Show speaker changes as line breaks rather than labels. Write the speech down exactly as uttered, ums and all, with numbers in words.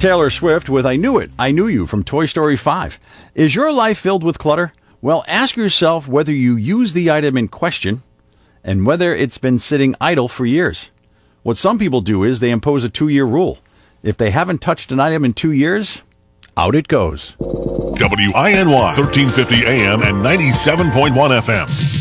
Taylor Swift with I Knew It, I Knew You from Toy Story five. Is your life filled with clutter? Well, ask yourself whether you use the item in question and whether it's been sitting idle for years. What some people do is they impose a two-year rule. If they haven't touched an item in two years, out it goes.
W I N Y, thirteen fifty A M and ninety-seven point one F M.